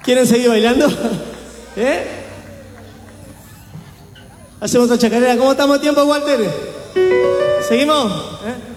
¿Quieren seguir bailando? Hacemos otra chacarera. ¿Cómo estamos de tiempo, Walter? ¿Seguimos?